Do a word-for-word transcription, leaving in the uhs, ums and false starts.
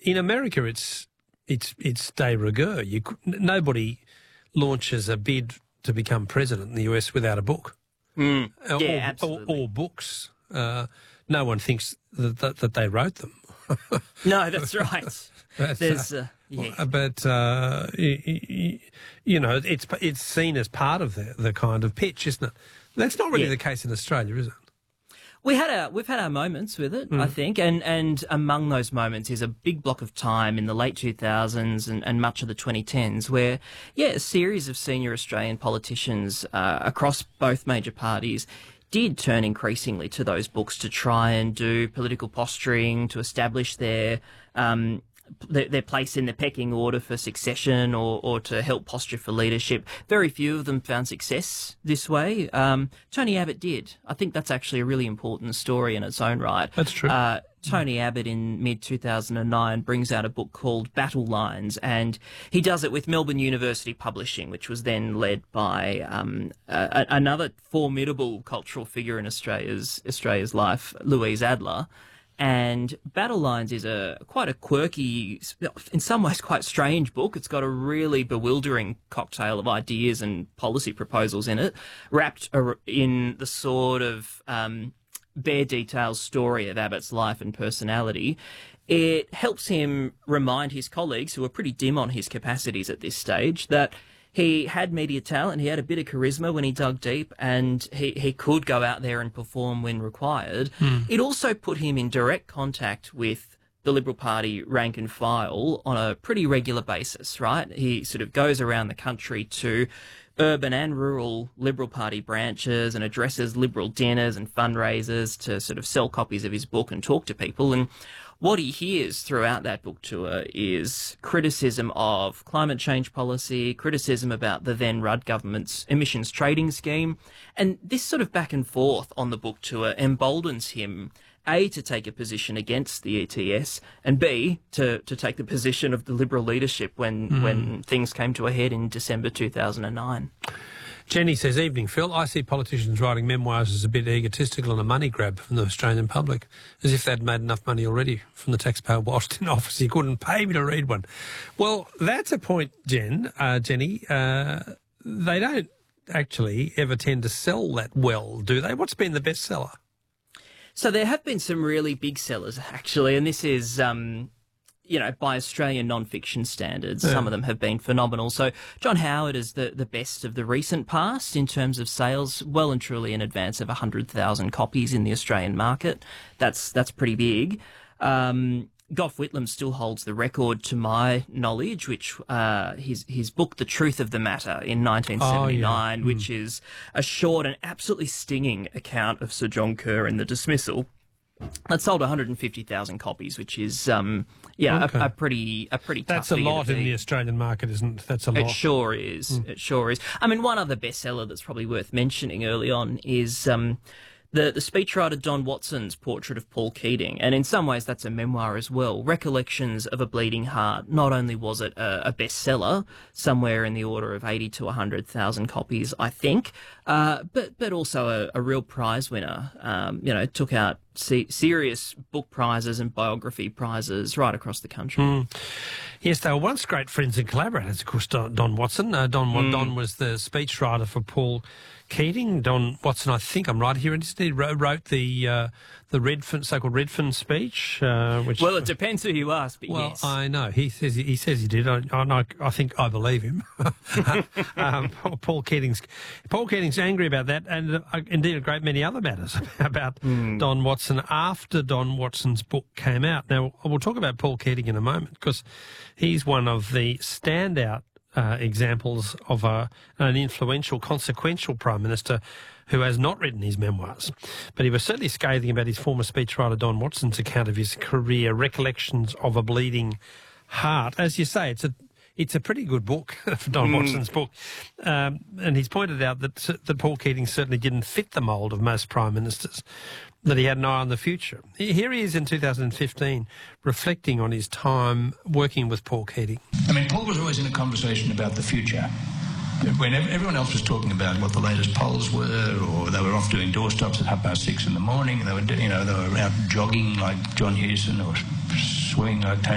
in America, it's it's it's de rigueur. You nobody launches a bid to become president in the U S without a book. Mm. Or, Yeah, or, absolutely. or books. Uh, no one thinks that, that, that they wrote them. No, that's right. That's, There's, uh, uh, yeah. But, uh, you, you know, it's it's seen as part of the, the kind of pitch, isn't it? That's not really Yeah. the case in Australia, is it? We had our, we've had our moments with it, Mm. I think, and, and among those moments is a big block of time in the late two thousands and, and much of the twenty tens where, yeah, a series of senior Australian politicians uh, across both major parties did turn increasingly to those books to try and do political posturing, to establish their um, their, their place in the pecking order for succession or, or to help posture for leadership. Very few of them found success this way. Um, Tony Abbott did. I think that's actually a really important story in its own right. That's true. Uh, Tony Abbott in mid two thousand nine brings out a book called Battle Lines, and he does it with Melbourne University Publishing, which was then led by um, a, another formidable cultural figure in Australia's Australia's life, Louise Adler. And Battle Lines is a quite a quirky, in some ways quite strange book. It's got a really bewildering cocktail of ideas and policy proposals in it, wrapped in the sort of um, bare details story of Abbott's life and personality. It helps him remind his colleagues, who are pretty dim on his capacities at this stage, that he had media talent, he had a bit of charisma when he dug deep, and he, he could go out there and perform when required. Mm. It also put him in direct contact with the Liberal Party rank and file on a pretty regular basis, right? He sort of goes around the country to urban and rural Liberal Party branches and addresses Liberal dinners and fundraisers to sort of sell copies of his book and talk to people. And what he hears throughout that book tour is criticism of climate change policy, criticism about the then Rudd government's emissions trading scheme. And this sort of back and forth on the book tour emboldens him, A, to take a position against the E T S, and B, to, to take the position of the Liberal leadership when, mm. when things came to a head in December two thousand nine. Jenny says, evening, Phil. I see politicians writing memoirs as a bit egotistical and a money grab from the Australian public, as if they'd made enough money already from the taxpayer whilst in office. He couldn't pay me to read one. Well, that's a point, Jen, uh, Jenny. Uh, they don't actually ever tend to sell that well, do they? What's been the best seller? So there have been some really big sellers, actually, and this is, um, you know, by Australian non-fiction standards, yeah. Some of them have been phenomenal. So John Howard is the, the best of the recent past in terms of sales, well and truly in advance of one hundred thousand copies in the Australian market. That's that's pretty big. Um, Gough Whitlam still holds the record, to my knowledge, which uh, his his book, The Truth of the Matter, in nineteen seventy-nine, oh, yeah. which mm. is a short and absolutely stinging account of Sir John Kerr and the dismissal. That sold one hundred fifty thousand copies, which is, um, yeah, okay. a, a pretty a pretty tough That's a lot in the Australian market, isn't it? That's a lot. It sure is. Mm. It sure is. I mean, one other bestseller that's probably worth mentioning early on is Um, The, the speechwriter Don Watson's portrait of Paul Keating, and in some ways that's a memoir as well, Recollections of a Bleeding Heart. Not only was it a, a bestseller, somewhere in the order of eighty to one hundred thousand copies, I think, uh, but but also a, a real prize winner. Um, you know, took out se- serious book prizes and biography prizes right across the country. Mm. Yes, they were once great friends and collaborators, of course, Don, Don Watson. Uh, Don, mm. Don was the speechwriter for Paul Keating. Don Watson, I think I'm right here, and he wrote the uh, the Redfern, so-called Redfern speech. Uh, which, well, it depends who you ask, but well, yes. I know he says he, he says he did. I, I, I think I believe him. um, Paul Keating's Paul Keating's angry about that, and uh, indeed a great many other matters about mm. Don Watson after Don Watson's book came out. Now we'll talk about Paul Keating in a moment because he's one of the standout Uh, examples of a, an influential, consequential Prime Minister who has not written his memoirs. But he was certainly scathing about his former speechwriter Don Watson's account of his career, Recollections of a Bleeding Heart. As you say, it's a it's a pretty good book, Don mm. Watson's book. Um, and he's pointed out that, that Paul Keating certainly didn't fit the mould of most Prime Ministers, that he had an eye on the future. Here he is in two thousand fifteen, reflecting on his time working with Paul Keating. I mean, Paul was always in a conversation about the future. When everyone else was talking about what the latest polls were, or they were off doing doorstops at half past six in the morning, they were, you know, they were out jogging like John Hewson or swimming like Tony